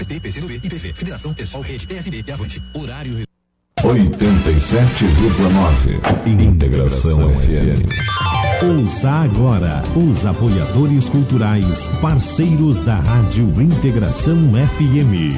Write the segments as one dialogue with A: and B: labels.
A: PT, PCdoB e PV. Federação, PSOL, Rede, PSB e Avante. Horário
B: 87,9. Integração FM.
C: Ouça agora os apoiadores culturais, parceiros da Rádio Integração FM.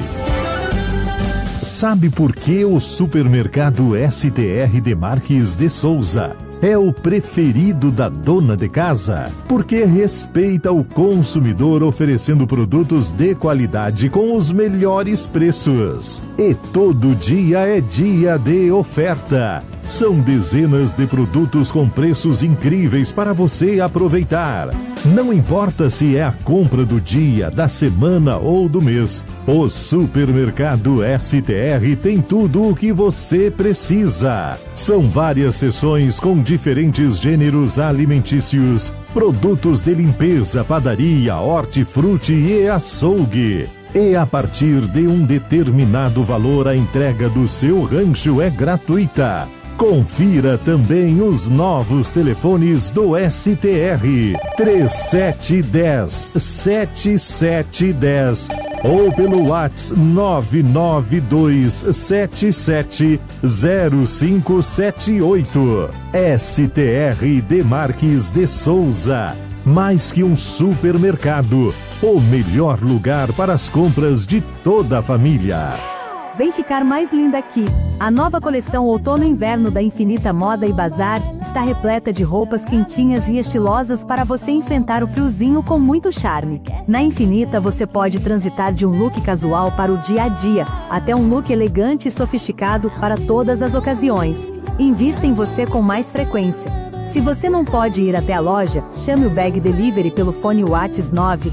C: Sabe por que o supermercado STR Demarques de Souza é o preferido da dona de casa? Porque respeita o consumidor, oferecendo produtos de qualidade com os melhores preços. E todo dia é dia de oferta. São dezenas de produtos com preços incríveis para você aproveitar. Não importa se é a compra do dia, da semana ou do mês, o supermercado STR tem tudo o que você precisa. São várias seções com diferentes gêneros alimentícios, produtos de limpeza, padaria, hortifruti e açougue. E a partir de um determinado valor, a entrega do seu rancho é gratuita. Confira também os novos telefones do STR 3710-7710 ou pelo WhatsApp 992770578. STR Demarques de Souza. Mais que um supermercado, o melhor lugar para as compras de toda a família.
D: Vem ficar mais linda aqui. A nova coleção Outono e Inverno da Infinita Moda e Bazar está repleta de roupas quentinhas e estilosas para você enfrentar o friozinho com muito charme. Na Infinita você pode transitar de um look casual para o dia a dia, até um look elegante e sofisticado para todas as ocasiões. Invista em você com mais frequência. Se você não pode ir até a loja, chame o Bag Delivery pelo fone WhatsApp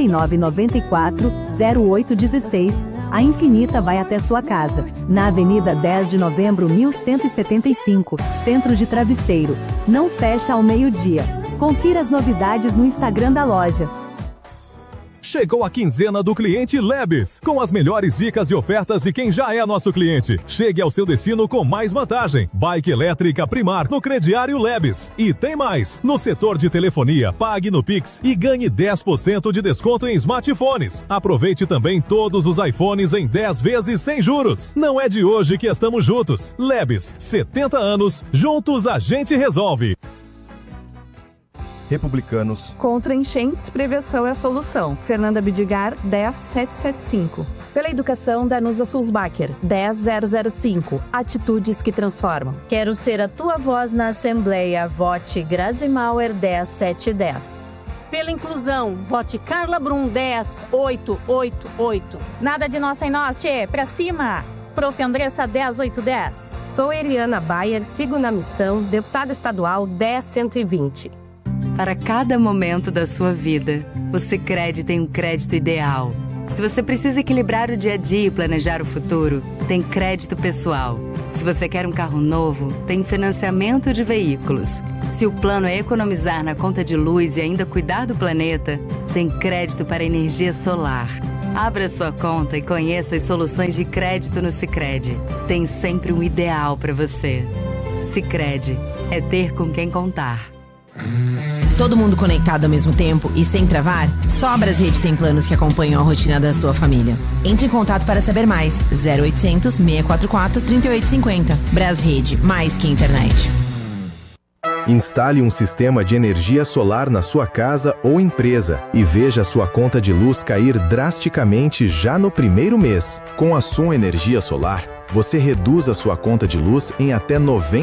D: 999940816. A Infinita vai até sua casa, na Avenida 10 de Novembro, 1175, Centro de Travesseiro. Não fecha ao meio-dia. Confira as novidades no Instagram da loja.
E: Chegou a quinzena do cliente Lebes, com as melhores dicas e ofertas de quem já é nosso cliente. Chegue ao seu destino com mais vantagem. Bike elétrica Primar no crediário Lebes. E tem mais. No setor de telefonia, pague no Pix e ganhe 10% de desconto em smartphones. Aproveite também todos os iPhones em 10 vezes sem juros. Não é de hoje que estamos juntos. Lebes, 70 anos, juntos a gente resolve.
F: Republicanos.
G: Contra enchentes, prevenção é a solução. Fernanda Bidigar, 10775. Pela educação, Danusa Sulzbacher, 10005. Atitudes que transformam.
H: Quero ser a tua voz na Assembleia. Vote Grazi Mauer, 10710.
I: Pela inclusão, vote Carla Brum, 10888.
J: Nada de nós sem nós, tchê, pra cima. Prof. Andressa, 10810.
K: Sou Eliana Bayer, sigo na missão, deputada estadual 10120.
L: Para cada momento da sua vida, o Sicredi tem um crédito ideal. Se você precisa equilibrar o dia a dia e planejar o futuro, tem crédito pessoal. Se você quer um carro novo, tem financiamento de veículos. Se o plano é economizar na conta de luz e ainda cuidar do planeta, tem crédito para energia solar. Abra sua conta e conheça as soluções de crédito no Sicredi. Tem sempre um ideal para você. Sicredi é ter com quem contar.
M: Todo mundo conectado ao mesmo tempo e sem travar? Só a Brasrede tem planos que acompanham a rotina da sua família. Entre em contato para saber mais. 0800 644 3850. Brasrede, mais que internet.
N: Instale um sistema de energia solar na sua casa ou empresa e veja sua conta de luz cair drasticamente já no primeiro mês. Com a Sun Energia Solar, você reduz a sua conta de luz em até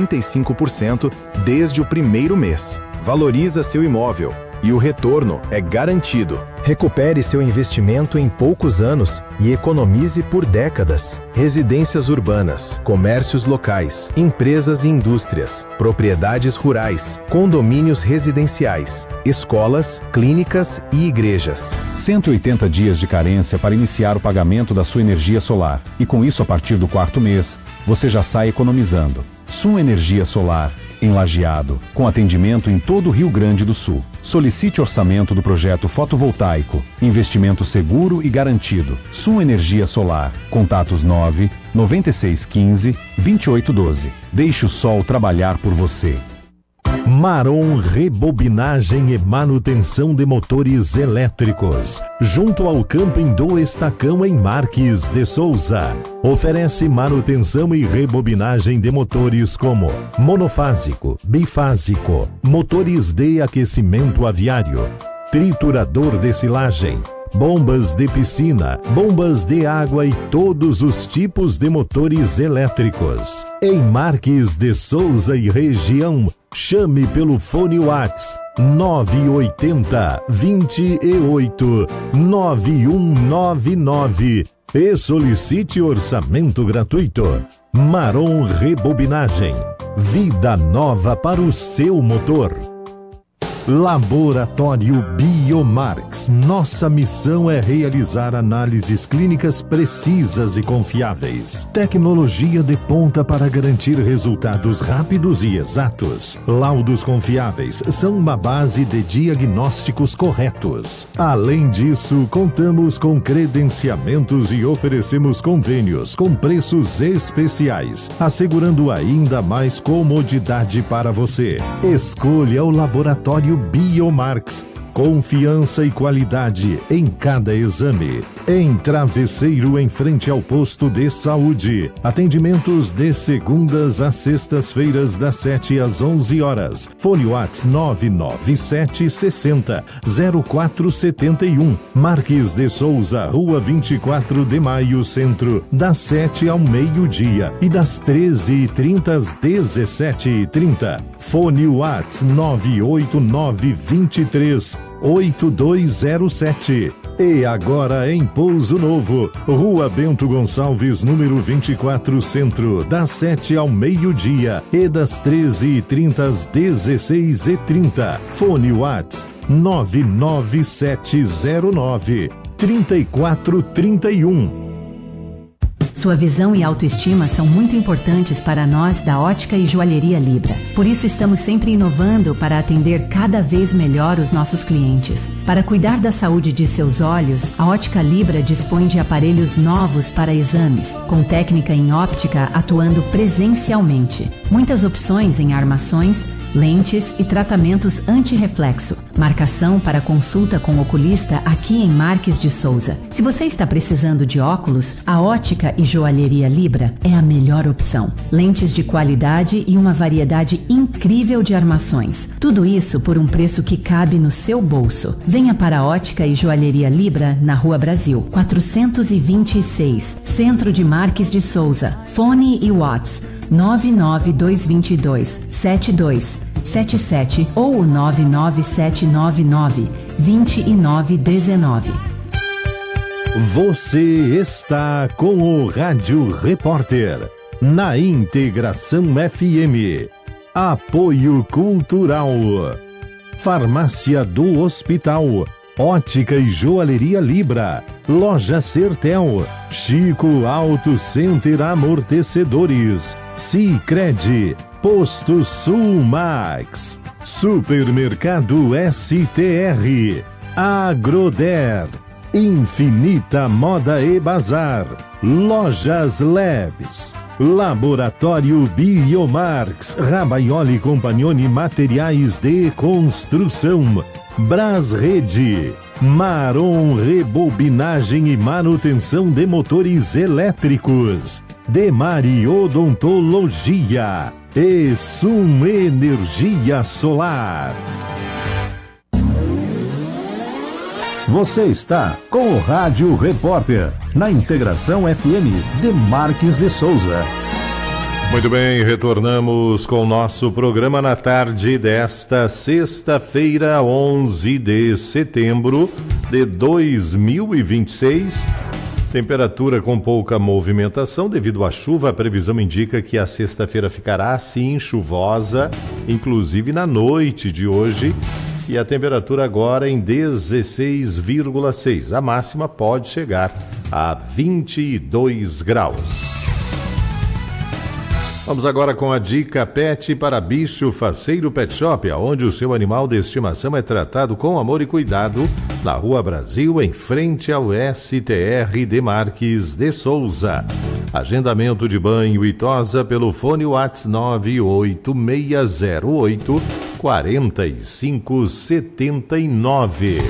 N: 95% desde o primeiro mês. Valoriza seu imóvel e o retorno é garantido. Recupere seu investimento em poucos anos e economize por décadas. Residências urbanas, comércios locais, empresas e indústrias, propriedades rurais, condomínios residenciais, escolas, clínicas e igrejas.
O: 180 dias de carência para iniciar o pagamento da sua energia solar. E com isso, a partir do 4º mês, você já sai economizando. Sun Energia Solar, em Lajeado, com atendimento em todo o Rio Grande do Sul. Solicite orçamento do projeto fotovoltaico. Investimento seguro e garantido. Sun Energia Solar. Contatos 99615 2812. Deixe o sol trabalhar por você.
C: Maron Rebobinagem e Manutenção de Motores Elétricos, junto ao Camping do Estacão em Marques de Souza. Oferece manutenção e rebobinagem de motores como monofásico, bifásico, motores de aquecimento aviário, triturador de silagem, bombas de piscina, bombas de água e todos os tipos de motores elétricos. Em Marques de Souza e região, chame pelo fone WhatsApp 980 28 9199 e solicite orçamento gratuito. Maron Rebobinagem, vida nova para o seu motor. Laboratório Biomarx. Nossa missão é realizar análises clínicas precisas e confiáveis. Tecnologia de ponta para garantir resultados rápidos e exatos. Laudos confiáveis são uma base de diagnósticos corretos. Além disso, contamos com credenciamentos e oferecemos convênios com preços especiais, assegurando ainda mais comodidade para você. Escolha o Laboratório Biomarx. Confiança e qualidade em cada exame. Em Travesseiro, em frente ao posto de saúde. Atendimentos de segundas a sextas-feiras, das 7 às 11 horas. Fone WhatsApp 997 60 0471. Marques de Souza, Rua 24 de Maio, Centro, das 7 ao meio-dia e das 13h30 às 17h30. Fone WhatsApp 98923 8207. E agora em Pouso Novo, Rua Bento Gonçalves, número 24, Centro, das 7 ao meio-dia e das 13h30 às 16h30. Fone WhatsApp 99709 3431.
F: Sua visão e autoestima são muito importantes para nós da Ótica e Joalheria Libra. Por isso estamos sempre inovando para atender cada vez melhor os nossos clientes. Para cuidar da saúde de seus olhos, a Ótica Libra dispõe de aparelhos novos para exames, com técnica em óptica atuando presencialmente. Muitas opções em armações, lentes e tratamentos anti-reflexo. Marcação para consulta com oculista aqui em Marques de Souza. Se você está precisando de óculos, a Ótica e Joalheria Libra é a melhor opção. Lentes de qualidade e uma variedade incrível de armações. Tudo isso por um preço que cabe no seu bolso. Venha para a Ótica e Joalheria Libra na Rua Brasil, 426, Centro de Marques de Souza. Fone e WhatsApp 99222 7277 ou 99799 2919.
C: Você está com o Rádio Repórter na Integração FM. Apoio Cultural. Farmácia do Hospital. Ótica e Joalheria Libra. Loja Sertel. Chico Auto Center Amortecedores. Sicredi. Posto Sul Max. Supermercado STR. Agroder. Infinita Moda e Bazar. Lojas Leves. Laboratório Biomarx. Rabaioli Compagnoni Materiais de Construção. Brasrede. Maron Rebobinagem e Manutenção de Motores Elétricos. Demari Odontologia. E Sum Energia Solar.
P: Você está com o Rádio Repórter, na Integração FM de Marques de Souza.
N: Muito bem, retornamos com o nosso programa na tarde desta sexta-feira, 11 de setembro de 2026. Temperatura com pouca movimentação devido à chuva. A previsão indica que a sexta-feira ficará sim chuvosa, inclusive na noite de hoje. E a temperatura agora em 16,6. A máxima pode chegar a 22 graus. Vamos agora com a dica Pet para Bicho Faceiro Pet Shop, onde o seu animal de estimação é tratado com amor e cuidado, na Rua Brasil, em frente ao STR de Marques de Souza. Agendamento de banho e tosa pelo fone WhatsApp 98608
C: 4579.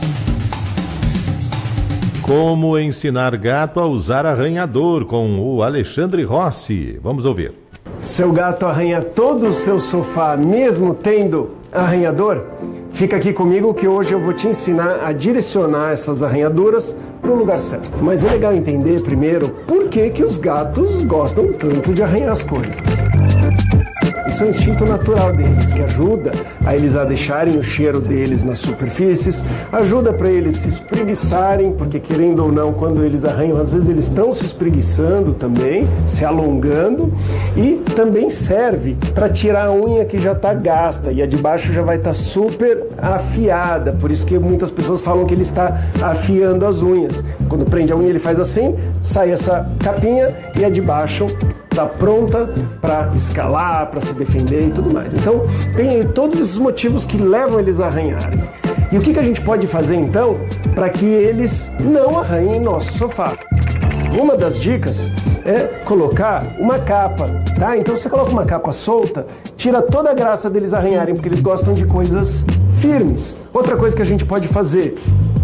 C: Como ensinar gato a usar arranhador, com o Alexandre Rossi. Vamos ouvir.
Q: Seu gato arranha todo o seu sofá, mesmo tendo arranhador? Fica aqui comigo que hoje eu vou te ensinar a direcionar essas arranhaduras para o lugar certo. Mas é legal entender primeiro por que os gatos gostam tanto de arranhar as coisas. Isso é um instinto natural deles, que ajuda a eles a deixarem o cheiro deles nas superfícies, ajuda para eles se espreguiçarem, porque querendo ou não, quando eles arranham, às vezes eles estão se espreguiçando também, se alongando, e também serve para tirar a unha que já está gasta, e a de baixo já vai estar super afiada, por isso que muitas pessoas falam que ele está afiando as unhas. Quando prende a unha ele faz assim, sai essa capinha e a de baixo está pronta para escalar, para se defender e tudo mais. Então, tem todos esses motivos que levam eles a arranharem. E o que a gente pode fazer, então, para que eles não arranhem nosso sofá? Uma das dicas é colocar uma capa, tá? Então, você coloca uma capa solta, tira toda a graça deles arranharem, porque eles gostam de coisas firmes. Outra coisa que a gente pode fazer: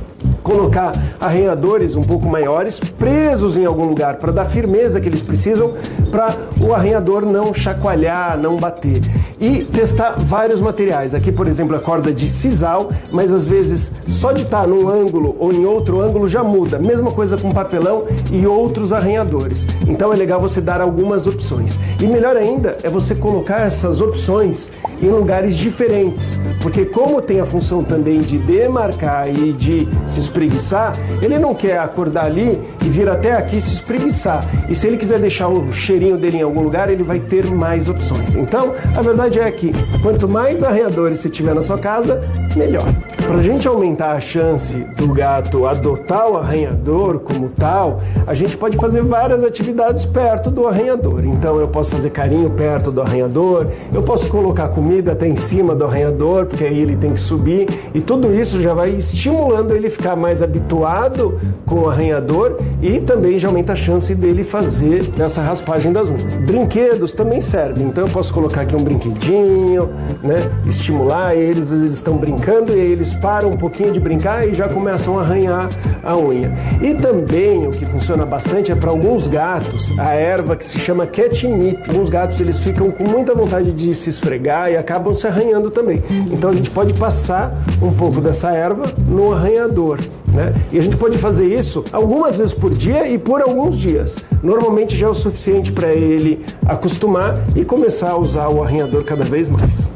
Q: colocar arranhadores um pouco maiores, presos em algum lugar, para dar firmeza que eles precisam, para o arranhador não chacoalhar, não bater. E testar vários materiais. Aqui, por exemplo, a corda de sisal, mas às vezes só de estar num ângulo ou em outro ângulo já muda. Mesma coisa com papelão e outros arranhadores. Então é legal você dar algumas opções. E melhor ainda é você colocar essas opções em lugares diferentes, porque como tem a função também de demarcar e de se espreguiçar, ele não quer acordar ali e vir até aqui se espreguiçar. E se ele quiser deixar o cheirinho dele em algum lugar, ele vai ter mais opções. Então, a verdade é que quanto mais arranhadores você tiver na sua casa, melhor. Para a gente aumentar a chance do gato adotar o arranhador como tal, a gente pode fazer várias atividades perto do arranhador. Então eu posso fazer carinho perto do arranhador, eu posso colocar comida até em cima do arranhador, porque aí ele tem que subir, e tudo isso já vai estimulando ele ficar mais habituado com o arranhador e também já aumenta a chance dele fazer essa raspagem das unhas. Brinquedos também servem, então eu posso colocar aqui um brinquedinho, né? Estimular eles, às vezes eles estão brincando e aí eles param um pouquinho de brincar e já começam a arranhar a unha. E também o que funciona bastante é para alguns gatos a erva que se chama catnip. Alguns gatos eles ficam com muita vontade de se esfregar e acabam se arranhando também. Então a gente pode passar um pouco dessa erva no arranhador, né? E a gente pode fazer isso algumas vezes por dia e por alguns dias. Normalmente já é o suficiente para ele acostumar e começar a usar o arranhador cada vez mais.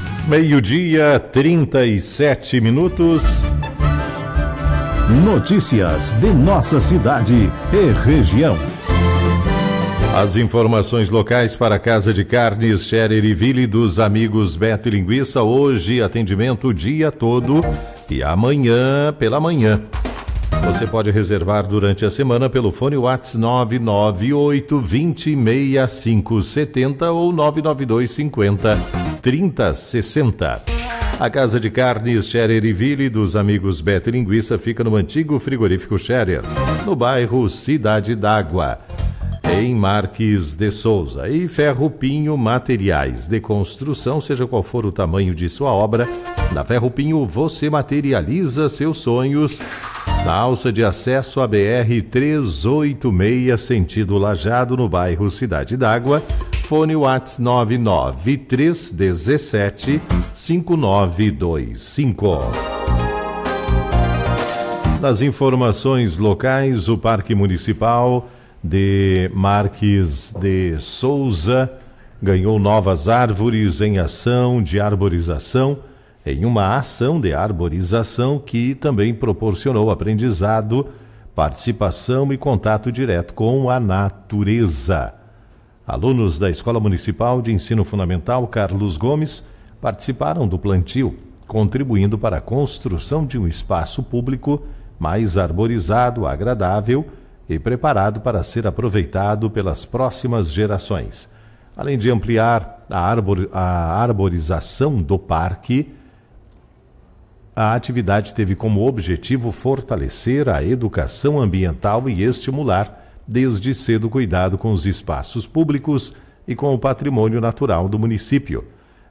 C: 12:37.
P: Notícias de nossa cidade e região.
C: As informações locais para a Casa de Carnes Scherer e Ville dos amigos Beto e Linguiça. Hoje, atendimento o dia todo e amanhã pela manhã. Você pode reservar durante a semana pelo fone WhatsApp 998 20 6570 ou 992 50 3060. A Casa de Carnes Scherer e Ville dos amigos Beto e Linguiça fica no antigo frigorífico Scherer, no bairro Cidade d'Água, em Marques de Souza. E Ferro Pinho Materiais de Construção, seja qual for o tamanho de sua obra, na Ferro Pinho você materializa seus sonhos. Na alça de acesso à BR-386, sentido Lajeado, no bairro Cidade d'Água, fone WhatsApp 99317 5925. Nas informações locais, o Parque Municipal de Marques de Souza ganhou novas árvores em ação de arborização, em uma ação de arborização que também proporcionou aprendizado, participação e contato direto com a natureza. Alunos da Escola Municipal de Ensino Fundamental Carlos Gomes participaram do plantio, contribuindo para a construção de um espaço público mais arborizado, agradável e preparado para ser aproveitado pelas próximas gerações. Além de ampliar a arborização do parque, a atividade teve como objetivo fortalecer a educação ambiental e estimular, desde cedo, cuidado com os espaços públicos e com o patrimônio natural do município.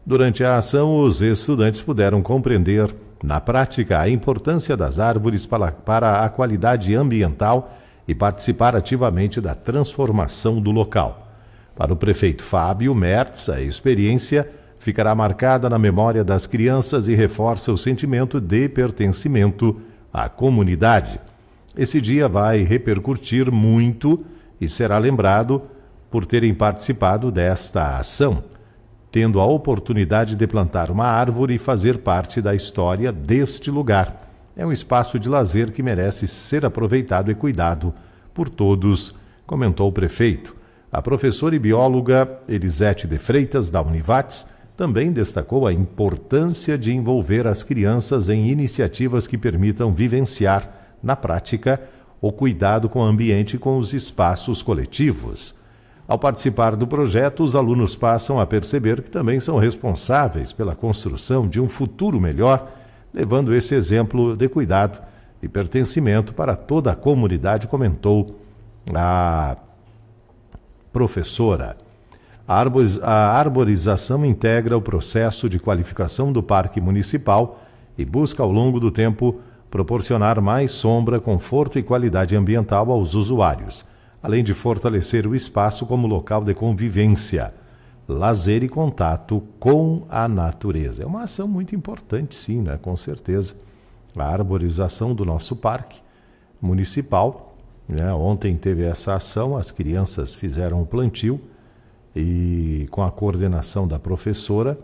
C: Durante a ação, os estudantes puderam compreender, na prática, a importância das árvores para a qualidade ambiental e participar ativamente da transformação do local. Para o prefeito Fábio Mertz, a experiência ficará marcada na memória das crianças e reforça o sentimento de pertencimento à comunidade. Esse dia vai repercutir muito e será lembrado por terem participado desta ação, tendo a oportunidade de plantar uma árvore e fazer parte da história deste lugar. É um espaço de lazer que merece ser aproveitado e cuidado por todos, comentou o prefeito. A professora e bióloga Elisete de Freitas, da Univates, também destacou a importância de envolver as crianças em iniciativas que permitam vivenciar, na prática, o cuidado com o ambiente e com os espaços coletivos. Ao participar do projeto, os alunos passam a perceber que também são responsáveis pela construção de um futuro melhor, levando esse exemplo de cuidado e pertencimento para toda a comunidade, comentou a professora. A arborização integra o processo de qualificação do Parque Municipal e busca, ao longo do tempo, proporcionar mais sombra, conforto e qualidade ambiental aos usuários, além de fortalecer o espaço como local de convivência, lazer e contato com a natureza. É uma ação muito importante, sim, né? Com certeza. A arborização do nosso parque municipal, né? Ontem teve essa ação, as crianças fizeram o plantio e com a coordenação da professora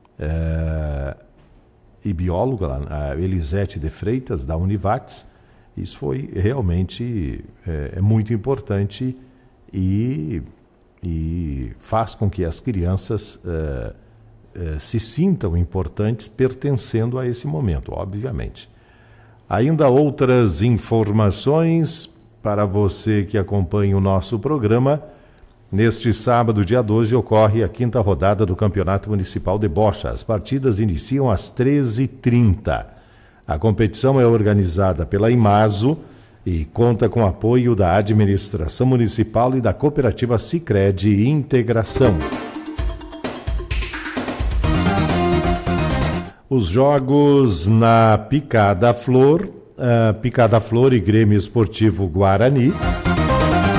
C: e bióloga, a Elisete de Freitas, da Univates. Isso foi realmente muito importante e faz com que as crianças se sintam importantes pertencendo a esse momento, obviamente. Ainda outras informações para você que acompanha o nosso programa. Neste sábado, dia 12, ocorre a 5ª rodada do Campeonato Municipal de Bocha. As partidas iniciam às 13h30. A competição é organizada pela Imaso e conta com apoio da Administração Municipal e da Cooperativa Sicredi Integração. Os jogos na Picada Flor e Grêmio Esportivo Guarani